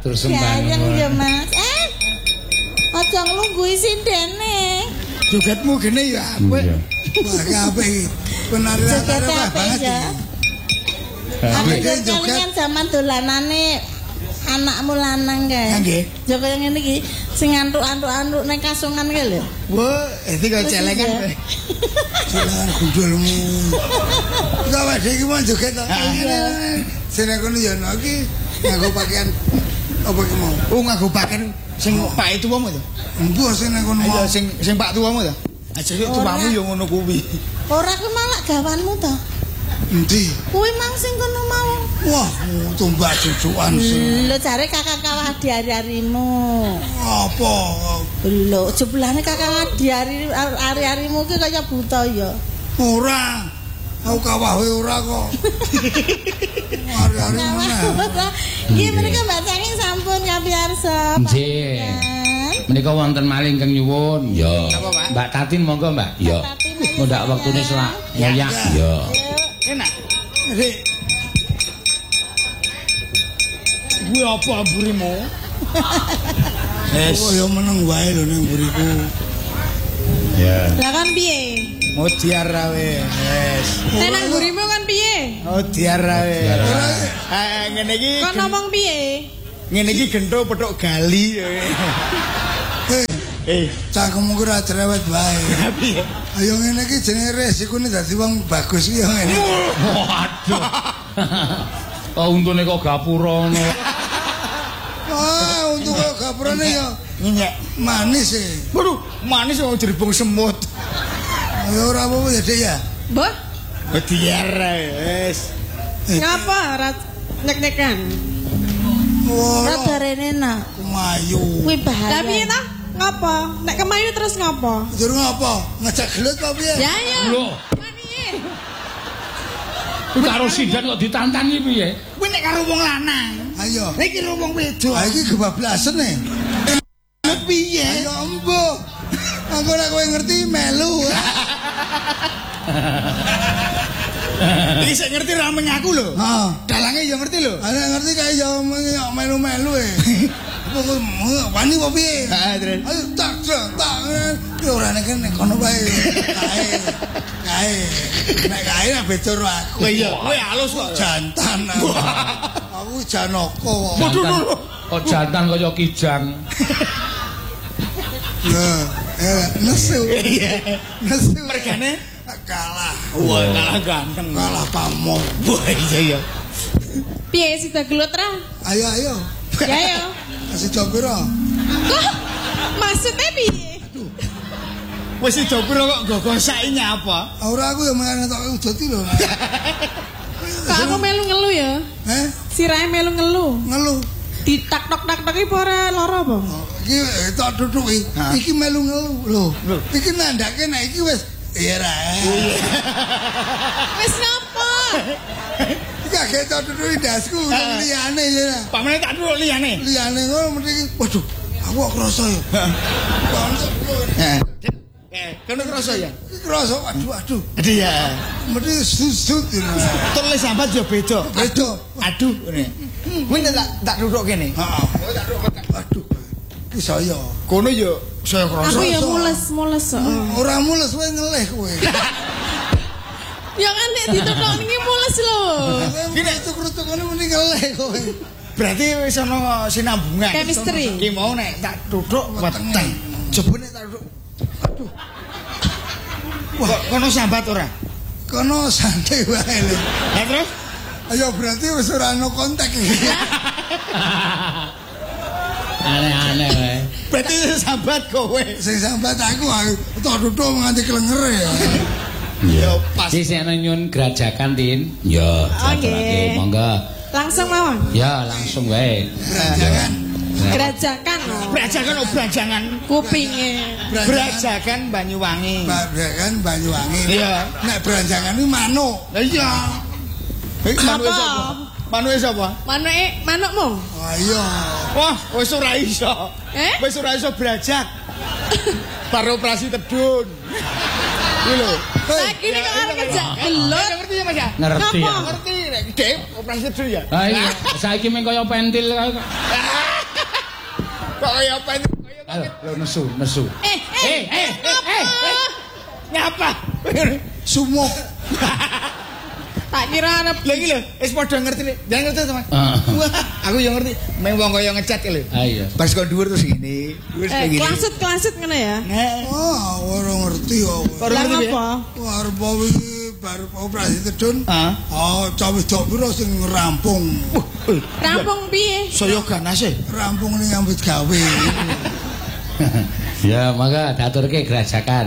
atur sembang. Sayang ya Mas. Aja nglungguhi sindene. Jogetmu gini ya apik. Wah apik iki. Penari-penari banget ya. Aku kelingan zaman dolanane anakmu lanang kae. Nggih. Joko yang ngene iki sing antuk-antuk ning kasungan kae lho. Wah, iki kok celengan. Celengan gundulmu. Kok wae iki mau joget to. Sene kono ya ana iki nganggo pakaian apa ki mau? Oh nganggo pakaian sing Pak tuwamu to. Embuh sene kono. Iya sing Pak tuwamu to. Aja tuwamu ya ngono kuwi. Ora ku malah gawanmu to. Endi? Kuwi mang sing kono mau. Wah, tumbak cucukan sing. Lho jare kakak kawah hari-harimu. Apa? Lho, jebulane kakak hari-harimu ki kaya buta ya. Ora. Aku kawah ora kok. Hari-hari mana? Nggih menika Mbak Canging sampun kapiyarsa. Nggih. Menika wonten maling kang nyuwun. Ya. Mbak Tatin monggo, Mbak. Ya. Ndak wektune selak. Ya. Ya. Enak. Nek kuwi apa burimu? Oh ya meneng wae lho ning buriku. Ya. Lah kan piye? Mau diara we. Wes. Nang burimu kan piye? Oh diara we. Ngene iki. Kon ngomong piye? Ngene iki gento petuk gali. Cangkemmu ora cerewet wae. Piye? Ayo ngene iki jenenge resikune dadi wong bagus iki ya ngene. Waduh. Oh untune kok gapura ngono. Wah, untuk kok gapurane ya nyek manis e. Waduh, manis kok jerbong semut. Ya ora apa-apa ya, Dek ya. Mbah? Diara wis. Ngapa ora nyek-nyekan? Ora darene nak. Kemayu. Kuwi bahaya. Lah piye ta? Ngapa? Nek kemayu terus ngapa? Jero ngapa? Ngajak gelut apa piye? Ya ya. Lho. Piye? Karo sidan kok ditantani piye? Kuwi nek karo wong lanang. Ayo. Iki karo wong wedok. Ha iki kebablasan e. Gelut piye? Ayo embuh. Aku nek kowe ngerti melu. Iki sing ngerti ra menyaku lho. Heeh. Dalange ya ngerti lho. Nek ngerti kae ya melu-melu e. Wani apa piye? Heeh, terus. Ayo tak. Ora nek kono wae. Kae. Nek kae nek beda karo aku. Iya, kowe halus kok jantan. Aku Janaka. Kok jantan kaya kijang. Nesu. Nesu. Mergane kalah. Wah, kalah ganteng. Kalah pamor. Wah, iya. Piye sida gelut ra? Ayo. Ya ayo. Masih jopiro. Kok maksudnya piye? Wis jopiro kok gogosake nyapa? Ora aku ya mengen tok udoti lho. Kok aku melu ngelu ya? Heh? Sirahe melu ngelu. Ngelu. Ditak-tok-tak-tok iki ora lara apa? Iki tok duduki. Iki melu ngelu lho. Iki nandake nek iki wis iya ra. Wis ngapa? Iki agek tok duduki dasku liyane ya. Pamane tak duduk liyane. Liyane ngono mriki. Waduh, aku kok krasa ya. Kan krasa ya? Krasa aduh. Iya. Mesti susut. Tulis sambat ya beda. Aduh ngene. Kuwi tak duduk kene. Heeh. Tak duduk. Aduh. Ki saya. Kono ya saya krasa. Aku ya mules. Ora mules kowe ngelih kowe. Ya kan nek ditutuk niki mules lho. Ki nek tukur-tukur ngene muni ngelih kowe. Berarti wis ana sinambungan. Chemistry. Ki mau nek tak duduk weteng. Jebone tak duduk. Aduh. Wah, kono sambat ora? Kono santai wae lho. Lah terus? Ayo berarti wis ora ono kontak iki. Aneh-aneh wae. Berarti sambat kowe. Sing sambat aku tok duduk nganti klenger ya. Ya pas. Sing ana nyun grajakan Tin. Ya, oke. Monggo. Langsung mawon. Ya, langsung wae. Brajakan Brajangan kupinge. Brajakan Banyuwangi. Iya. Nek brajangan iki manuk. Lah iya. Manuke sapa? Manukmu. Oh iya. Wah, wis ora iso. Wis ora iso brajak. Bar operasi tedun. Iki lho. Saiki nek arep ngejak gelut. Ngerti ya Mas ya? Ngerti. Ngerti nek Dek operasi tedun ya. Ah iya, saiki meng kaya pentil kae. Kok kaya apa ini? Lo nesu. Ngapa? Sumo. Tak kira arep Lagi lho, wis padha ngerti nih. Jangan ngerti teman. Wah, aku yang ngerti. Meng wong kaya ngecat lho. Iya. Pas kok dhuwur terus gini. Wis kayak gini. Klasut ngene ya. Oh, ora ngerti kok. Ora ngerti apa? Arep baru operasi tedun. Oh, cowok piro sing rampung. Rampung piye? Saya ganas e. Rampung ning nyambut gawe. Ya, maka daturke gerajakan.